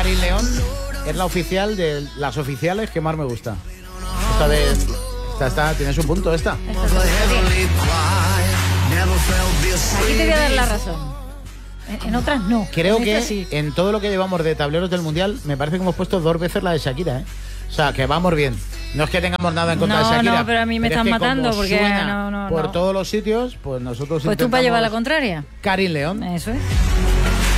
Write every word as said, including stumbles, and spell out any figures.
Karin León es la oficial de las oficiales que más me gusta. Esta de... Esta, esta, tienes un punto, esta. Aquí te voy a dar la razón. En, en otras no. Creo en que sí. en todo lo que llevamos de tableros del Mundial, me parece que hemos puesto dos veces la de Shakira, ¿eh? O sea, que vamos bien. No es que tengamos nada en contra no, de Shakira. No, pero a mí me están matando porque suena no, no, por no. todos los sitios, pues nosotros Pues tú para llevar la contraria. Karin León. Eso es.